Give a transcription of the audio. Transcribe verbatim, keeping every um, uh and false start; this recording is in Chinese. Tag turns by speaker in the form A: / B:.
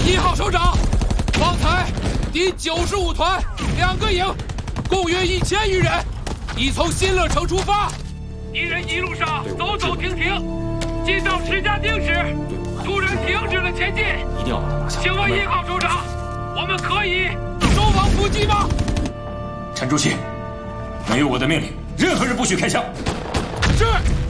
A: 一号首长，方才第九十五团两个营，共约一千余人，已从新乐城出发。敌人一路上走走停停，进到石家丁时，突然停止了前进。
B: 一定要把他拿下。
A: 请问一号首长，我们可以收网伏击吗？
B: 陈主席，没有我的命令，任何人不许开枪。
A: 是。